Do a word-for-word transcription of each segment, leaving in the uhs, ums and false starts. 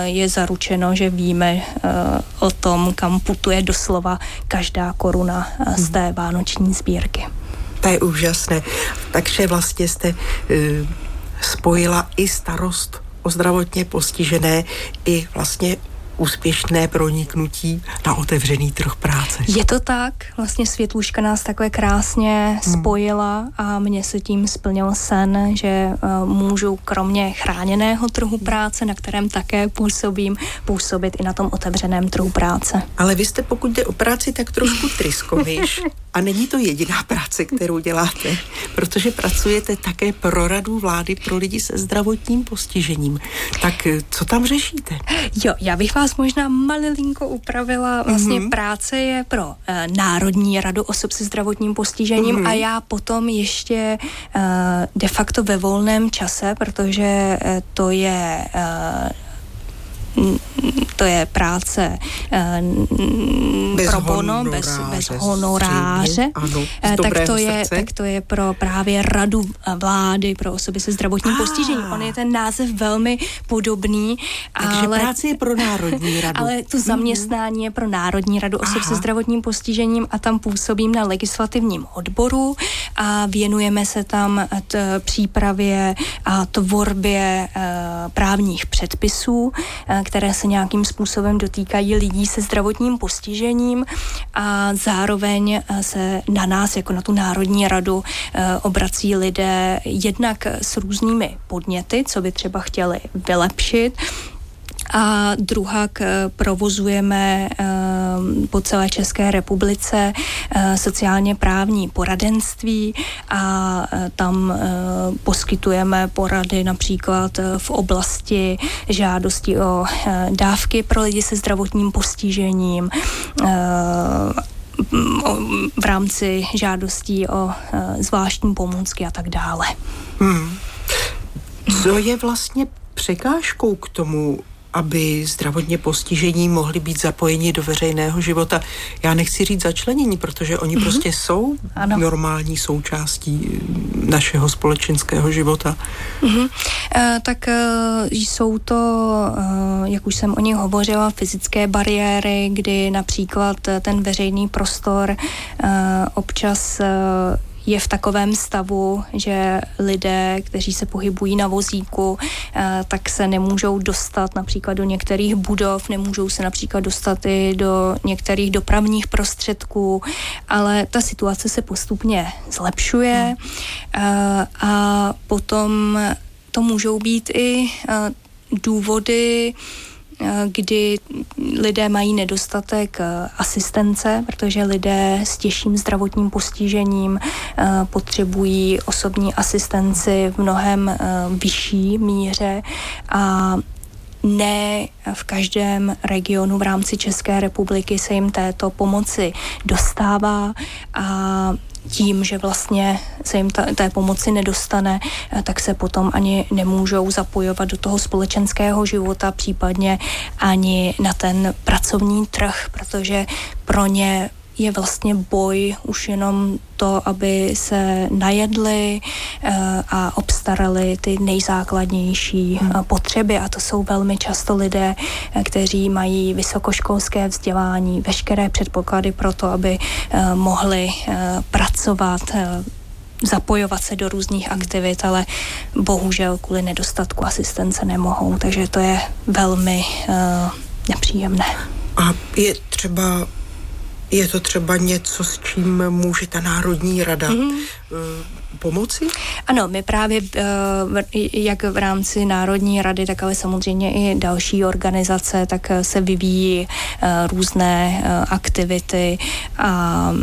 je zaručeno, že víme o tom, kam putuje doslova každá koruna z té vánoční sbírky. To je úžasné. Takže vlastně jste uh, spojila i starost o zdravotně postižené, i vlastně úspěšné proniknutí na otevřený trh práce. Je to tak, vlastně Světluška nás takhle krásně spojila a mně se tím splnil sen, že uh, můžu kromě chráněného trhu práce, na kterém také působím, působit i na tom otevřeném trhu práce. Ale vy jste, pokud jde o práci, tak trošku tryskoviš. A není to jediná práce, kterou děláte, protože pracujete také pro Radu vlády pro lidi se zdravotním postižením. Tak co tam řešíte? Jo, já bych vás možná malilinko upravila. Vlastně mm-hmm. práce je pro uh, Národní radu osob se zdravotním postižením mm-hmm. a já potom ještě uh, de facto ve volném čase, protože uh, to je... Uh, to je práce bez pro bono, honoráře, bez, bez honoráře, ano, tak to, je, srdce. tak to je pro právě Radu vlády pro osoby se zdravotním ah. postižením. On je ten název velmi podobný. Takže ale, práce je pro Národní radu. Ale to zaměstnání mm. je pro Národní radu osob Aha. se zdravotním postižením a tam působím na legislativním odboru a věnujeme se tam t, přípravě a tvorbě e, právních předpisů, e, které se nějakým způsobem dotýkají lidí se zdravotním postižením a zároveň se na nás, jako na tu Národní radu, obrací lidé jednak s různými podněty, co by třeba chtěli vylepšit, a druhak provozujeme po celé České republice sociálně právní poradenství a tam poskytujeme porady například v oblasti žádosti o dávky pro lidi se zdravotním postižením, v rámci žádostí o zvláštní pomůcky a tak dále. Hmm. Co je vlastně překážkou k tomu, aby zdravotně postižení mohli být zapojeni do veřejného života? Já nechci říct začlenění, protože oni mm-hmm. prostě jsou ano. normální součástí našeho společenského života. Mm-hmm. E, tak e, jsou to, e, jak už jsem o nich hovořila, fyzické bariéry, kdy například ten veřejný prostor e, občas e, je v takovém stavu, že lidé, kteří se pohybují na vozíku, tak se nemůžou dostat například do některých budov, nemůžou se například dostat i do některých dopravních prostředků, ale ta situace se postupně zlepšuje a potom to můžou být i důvody, kdy lidé mají nedostatek asistence, protože lidé s těžším zdravotním postižením potřebují osobní asistenci v mnohem vyšší míře a ne v každém regionu v rámci České republiky se jim této pomoci dostává a tím, že vlastně se jim ta, té pomoci nedostane, tak se potom ani nemůžou zapojovat do toho společenského života, případně ani na ten pracovní trh, protože pro ně je vlastně boj už jenom to, aby se najedli a obstarali ty nejzákladnější hmm. potřeby a to jsou velmi často lidé, kteří mají vysokoškolské vzdělání, veškeré předpoklady pro to, aby mohli pracovat, zapojovat se do různých aktivit, ale bohužel kvůli nedostatku asistence nemohou, takže to je velmi nepříjemné. A je třeba Je to třeba něco, s čím může ta Národní rada mm-hmm. pomoci? Ano, my právě jak v rámci Národní rady, tak ale samozřejmě i další organizace, tak se vyvíjí různé aktivity a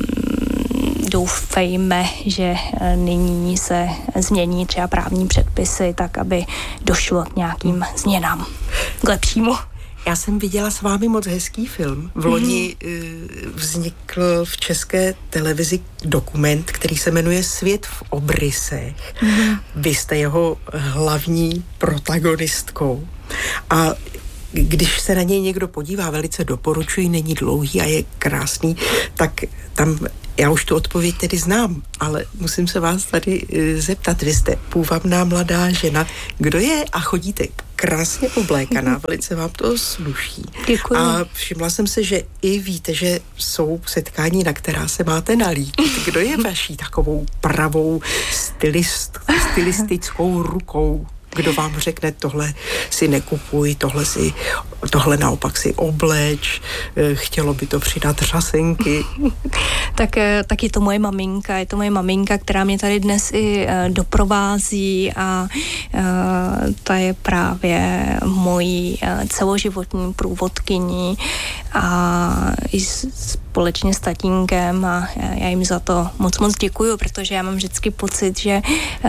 doufejme, že nyní se změní třeba právní předpisy, tak aby došlo k nějakým změnám k lepšímu. Já jsem viděla s vámi moc hezký film. V loni mm. vznikl v České televizi dokument, který se jmenuje Svět v obrysech. Mm. Vy jste jeho hlavní protagonistkou. A když se na něj někdo podívá, velice doporučuji, není dlouhý a je krásný, tak tam, já už tu odpověď tedy znám, ale musím se vás tady zeptat, vy jste půvabná mladá žena, kdo je a chodíte krásně oblékaná, velice vám to sluší. Děkuji. A všimla jsem se, že i víte, že jsou setkání, na která se máte nalítit. Kdo je vaší takovou pravou stylist, stylistickou rukou? Kdo vám řekne, tohle si nekupuj, tohle si, tohle naopak si obleč, chtělo by to přidat řasenky? tak, tak je to moje maminka, je to moje maminka, která mě tady dnes i doprovází a ta je právě mojí celoživotní průvodkyní a i společně s tatínkem a já jim za to moc moc děkuju, protože já mám vždycky pocit, že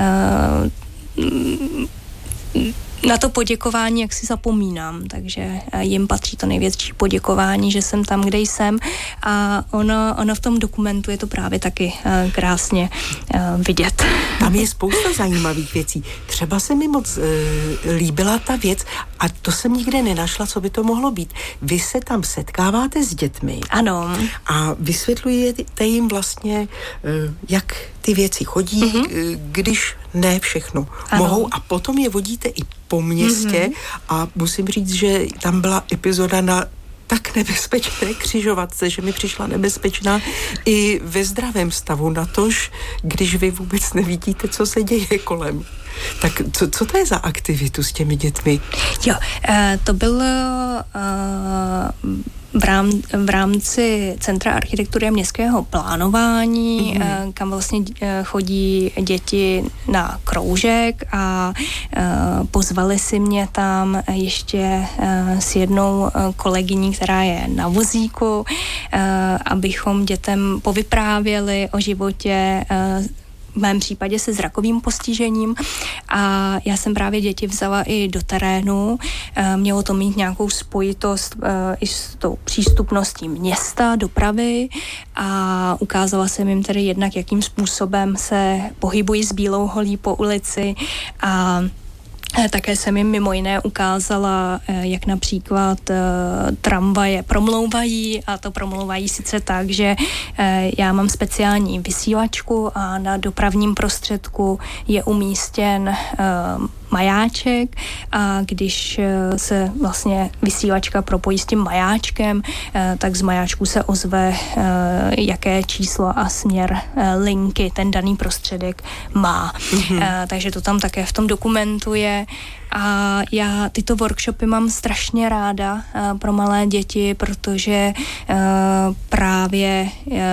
na to poděkování, jak si zapomínám, takže jim patří to největší poděkování, že jsem tam, kde jsem a ono, ono v tom dokumentu je to právě taky uh, krásně uh, vidět. Tam je spousta zajímavých věcí. Třeba se mi moc uh, líbila ta věc a to jsem nikde nenašla, co by to mohlo být. Vy se tam setkáváte s dětmi. Ano. A vysvětlujete jim vlastně, uh, jak ty věci chodí, mm-hmm. když ne všechno ano. mohou a potom je vodíte i po městě mm-hmm. a musím říct, že tam byla epizoda na tak nebezpečné křižovatce, že mi přišla nebezpečná i ve zdravém stavu, natož, když vy vůbec nevidíte, co se děje kolem. Tak co, co to je za aktivitu s těmi dětmi? Jo, to bylo v, rám, v rámci Centra architektury a městského plánování, mm. kam vlastně chodí děti na kroužek a pozvali si mě tam ještě s jednou kolegyní, která je na vozíku, abychom dětem povyprávěli o životě v mém případě se zrakovým postižením a já jsem právě děti vzala i do terénu. Mělo to mít nějakou spojitost i s tou přístupností města, dopravy a ukázala jsem jim tedy jednak, jakým způsobem se pohybují s bílou holí po ulici a také jsem jim mimo jiné ukázala, jak například tramvaje promlouvají a to promlouvají sice tak, že já mám speciální vysílačku a na dopravním prostředku je umístěn majáček a když se vlastně vysílačka propojí s tím majáčkem, tak z majáčku se ozve, jaké číslo a směr linky ten daný prostředek má. Mm-hmm. Takže to tam také v tom dokumentu je. A já tyto workshopy mám strašně ráda pro malé děti, protože právě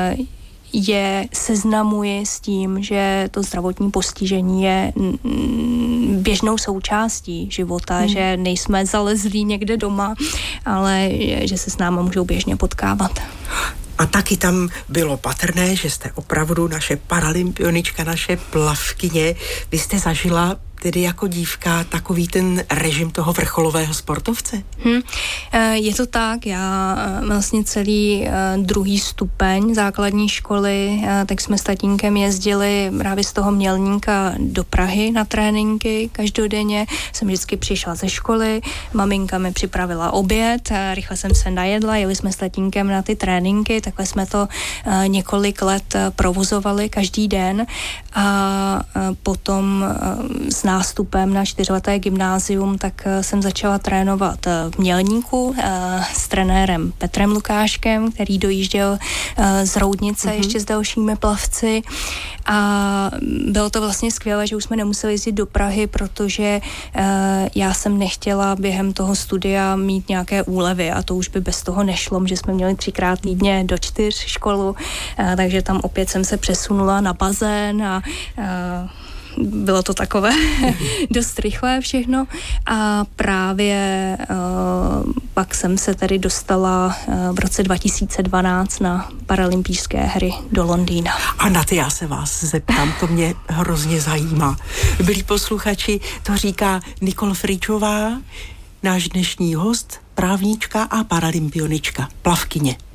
je seznamuji s tím, že to zdravotní postižení je běžnou součástí života, hmm. že nejsme zalezlí někde doma, ale že se s náma můžou běžně potkávat. A taky tam bylo patrné, že jste opravdu naše paralympionička, naše plavkyně. Vy jste zažila tedy jako dívka takový ten režim toho vrcholového sportovce? Hmm. Je to tak, já vlastně celý druhý stupeň základní školy, tak jsme s tatínkem jezdili právě z toho Mělníka do Prahy na tréninky každodenně. Jsem vždycky přišla ze školy, maminka mi připravila oběd, rychle jsem se najedla, jeli jsme s tatínkem na ty tréninky, takhle jsme to několik let provozovali každý den a potom s nástupem na čtyřleté gymnázium, tak jsem začala trénovat v Mělníku s trenérem Petrem Lukáškem, který dojížděl z Roudnice mm-hmm. ještě s dalšími plavci a bylo to vlastně skvělé, že už jsme nemuseli jezdit do Prahy, protože já jsem nechtěla během toho studia mít nějaké úlevy a to už by bez toho nešlo, že jsme měli třikrát týdně do čtyř školu, takže tam opět jsem se přesunula na bazén a bylo to takové dost rychlé všechno a právě uh, pak jsem se tedy dostala uh, v roce dva tisíce dvanáct na paralympijské hry do Londýna. A na ty já se vás zeptám, to mě hrozně zajímá. Milí posluchači, to říká Nikol Fričová, náš dnešní host, právnička a paralympionička, plavkyně.